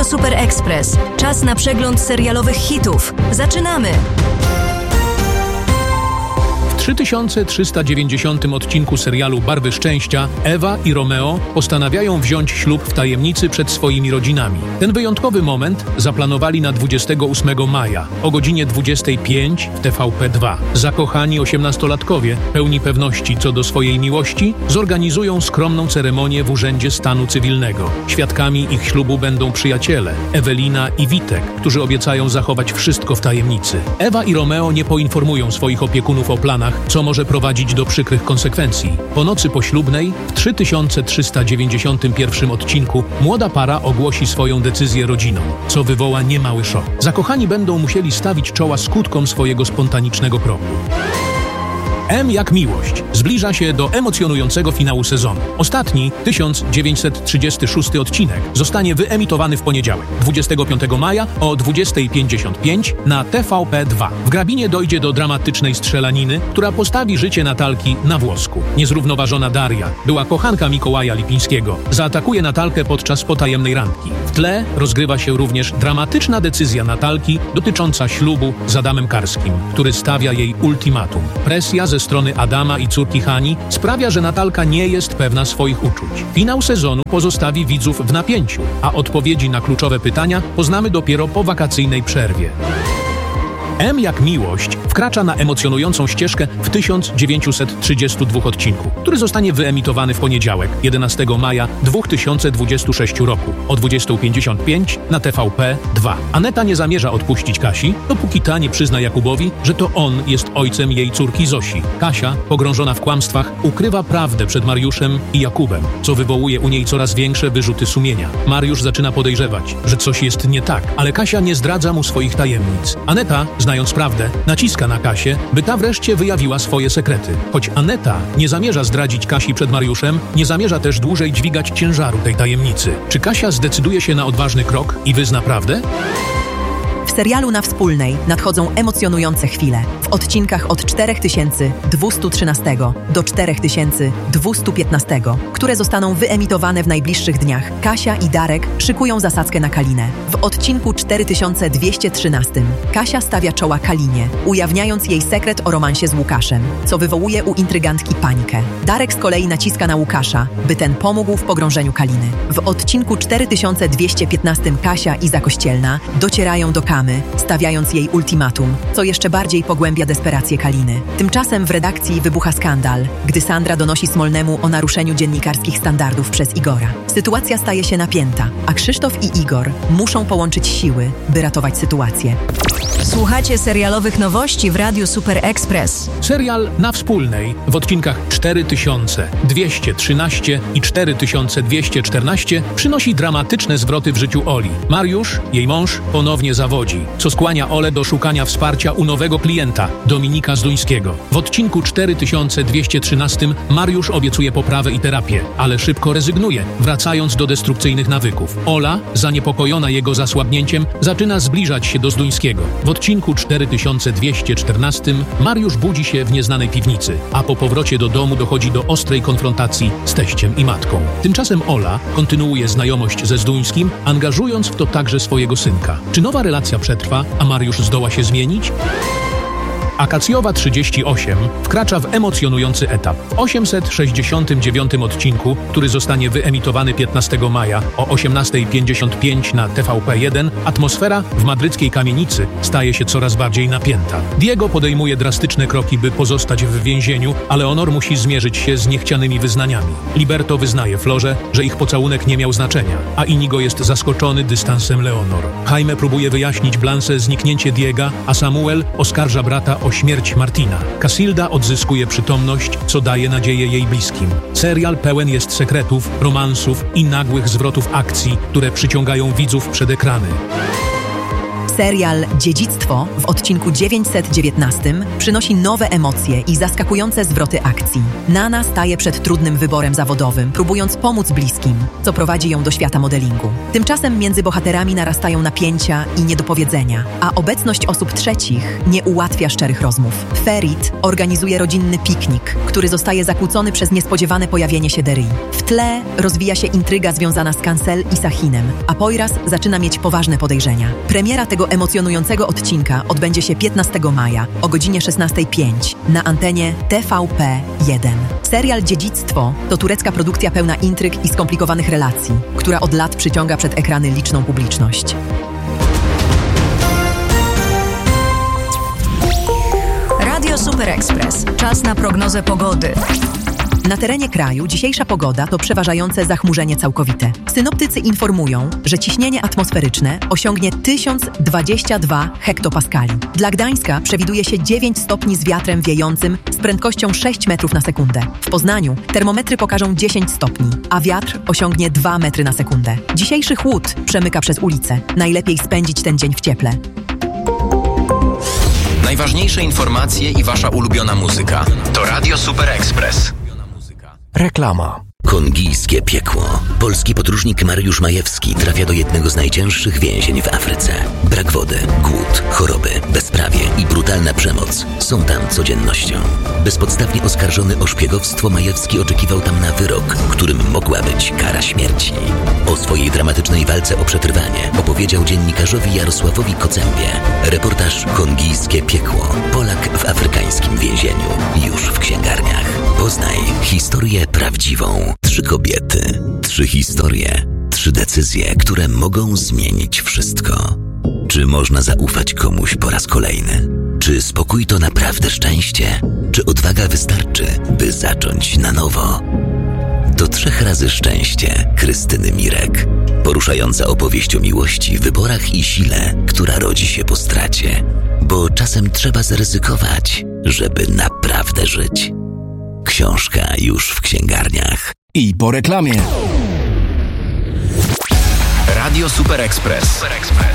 Radio Super Express. Czas na przegląd serialowych hitów. Zaczynamy! W 3390 odcinku serialu Barwy Szczęścia Ewa i Romeo postanawiają wziąć ślub w tajemnicy przed swoimi rodzinami. Ten wyjątkowy moment zaplanowali na 28 maja o godzinie 25 w TVP2. Zakochani 18-latkowie, pełni pewności co do swojej miłości, zorganizują skromną ceremonię w Urzędzie Stanu Cywilnego. Świadkami ich ślubu będą przyjaciele Ewelina i Witek, którzy obiecają zachować wszystko w tajemnicy. Ewa i Romeo nie poinformują swoich opiekunów o planach, co może prowadzić do przykrych konsekwencji. Po nocy poślubnej, w 3391 odcinku, młoda para ogłosi swoją decyzję rodzinom, co wywoła niemały szok. Zakochani będą musieli stawić czoła skutkom swojego spontanicznego kroku. M jak miłość zbliża się do emocjonującego finału sezonu. Ostatni, 1936 odcinek zostanie wyemitowany w poniedziałek, 25 maja o 20:55 na TVP2. W grabinie dojdzie do dramatycznej strzelaniny, która postawi życie Natalki na włosku. Niezrównoważona Daria, była kochanka Mikołaja Lipińskiego, zaatakuje Natalkę podczas potajemnej randki. W tle rozgrywa się również dramatyczna decyzja Natalki dotycząca ślubu z Adamem Karskim, który stawia jej ultimatum. Presja ze strony Adama i córki Hani sprawia, że Natalka nie jest pewna swoich uczuć. Finał sezonu pozostawi widzów w napięciu, a odpowiedzi na kluczowe pytania poznamy dopiero po wakacyjnej przerwie. M jak miłość wkracza na emocjonującą ścieżkę w 1932 odcinku, który zostanie wyemitowany w poniedziałek, 11 maja 2026 roku o 20:55 na TVP2. Aneta nie zamierza odpuścić Kasi, dopóki ta nie przyzna Jakubowi, że to on jest ojcem jej córki Zosi. Kasia, pogrążona w kłamstwach, ukrywa prawdę przed Mariuszem i Jakubem, co wywołuje u niej coraz większe wyrzuty sumienia. Mariusz zaczyna podejrzewać, że coś jest nie tak, ale Kasia nie zdradza mu swoich tajemnic. Aneta, znając prawdę, naciska na Kasię, by ta wreszcie wyjawiła swoje sekrety. Choć Aneta nie zamierza zdradzić Kasi przed Mariuszem, nie zamierza też dłużej dźwigać ciężaru tej tajemnicy. Czy Kasia zdecyduje się na odważny krok i wyzna prawdę? W serialu Na Wspólnej nadchodzą emocjonujące chwile. W odcinkach od 4213 do 4215, które zostaną wyemitowane w najbliższych dniach, Kasia i Darek szykują zasadzkę na Kalinę. W odcinku 4213 Kasia stawia czoła Kalinie, ujawniając jej sekret o romansie z Łukaszem, co wywołuje u intrygantki panikę. Darek z kolei naciska na Łukasza, by ten pomógł w pogrążeniu Kaliny. W odcinku 4215 Kasia i Zakościelna docierają do Kamy, stawiając jej ultimatum, co jeszcze bardziej pogłębia desperację Kaliny. Tymczasem w redakcji wybucha skandal, gdy Sandra donosi Smolnemu o naruszeniu dziennikarskich standardów przez Igora. Sytuacja staje się napięta, a Krzysztof i Igor muszą połączyć siły, by ratować sytuację. Słuchacie serialowych nowości w Radiu Super Express. Serial Na Wspólnej w odcinkach 4213 i 4214 przynosi dramatyczne zwroty w życiu Oli. Mariusz, jej mąż, ponownie zawodzi, co skłania Olę do szukania wsparcia u nowego klienta, Dominika Zduńskiego. W odcinku 4213 Mariusz obiecuje poprawę i terapię, ale szybko rezygnuje, wracając do destrukcyjnych nawyków. Ola, zaniepokojona jego zasłabnięciem, zaczyna zbliżać się do Zduńskiego. W odcinku 4214 Mariusz budzi się w nieznanej piwnicy, a po powrocie do domu dochodzi do ostrej konfrontacji z teściem i matką. Tymczasem Ola kontynuuje znajomość ze Zduńskim, angażując w to także swojego synka. Czy nowa relacja przetrwa, a Mariusz zdoła się zmienić? Akacjowa 38 wkracza w emocjonujący etap. W 869 odcinku, który zostanie wyemitowany 15 maja o 18:55 na TVP1, atmosfera w madryckiej kamienicy staje się coraz bardziej napięta. Diego podejmuje drastyczne kroki, by pozostać w więzieniu, a Leonor musi zmierzyć się z niechcianymi wyznaniami. Liberto wyznaje Florze, że ich pocałunek nie miał znaczenia, a Inigo jest zaskoczony dystansem Leonor. Jaime próbuje wyjaśnić Blance zniknięcie Diega, a Samuel oskarża brata o śmierć Martina. Casilda odzyskuje przytomność, co daje nadzieję jej bliskim. Serial pełen jest sekretów, romansów i nagłych zwrotów akcji, które przyciągają widzów przed ekrany. Serial Dziedzictwo w odcinku 919 przynosi nowe emocje i zaskakujące zwroty akcji. Nana staje przed trudnym wyborem zawodowym, próbując pomóc bliskim, co prowadzi ją do świata modelingu. Tymczasem między bohaterami narastają napięcia i niedopowiedzenia, a obecność osób trzecich nie ułatwia szczerych rozmów. Ferit organizuje rodzinny piknik, który zostaje zakłócony przez niespodziewane pojawienie się Derry. W tle rozwija się intryga związana z Cancel i Sahinem, a Poyraz zaczyna mieć poważne podejrzenia. Premiera tego emocjonującego odcinka odbędzie się 15 maja o godzinie 16:05 na antenie TVP1. Serial Dziedzictwo to turecka produkcja pełna intryg i skomplikowanych relacji, która od lat przyciąga przed ekrany liczną publiczność. Radio Super Express. Czas na prognozę pogody. Na terenie kraju dzisiejsza pogoda to przeważające zachmurzenie całkowite. Synoptycy informują, że ciśnienie atmosferyczne osiągnie 1022 hektopaskali. Dla Gdańska przewiduje się 9 stopni z wiatrem wiejącym z prędkością 6 metrów na sekundę. W Poznaniu termometry pokażą 10 stopni, a wiatr osiągnie 2 metry na sekundę. Dzisiejszy chłód przemyka przez ulicę. Najlepiej spędzić ten dzień w cieple. Najważniejsze informacje i wasza ulubiona muzyka. To Radio Super Express. Reklama. Kongijskie piekło. Polski podróżnik Mariusz Majewski trafia do jednego z najcięższych więzień w Afryce. Brak wody, głód, choroby, bezprawie i brutalna przemoc są tam codziennością. Bezpodstawnie oskarżony o szpiegowstwo, Majewski oczekiwał tam na wyrok, którym mogła być kara śmierci. O swojej dramatycznej walce o przetrwanie opowiedział dziennikarzowi Jarosławowi Kocębie. Reportaż Kongijskie piekło. Polak w afrykańskim więzieniu. Już w księgarniach. Poznaj historię prawdziwą. 3 kobiety, 3 historie, 3 decyzje, które mogą zmienić wszystko. Czy można zaufać komuś po raz kolejny? Czy spokój to naprawdę szczęście? Czy odwaga wystarczy, by zacząć na nowo? To 3 razy szczęście Krystyny Mirek. Poruszająca opowieść o miłości, wyborach i sile, która rodzi się po stracie. Bo czasem trzeba zaryzykować, żeby naprawdę żyć. Książka już w księgarniach. I po reklamie. Radio Super Express.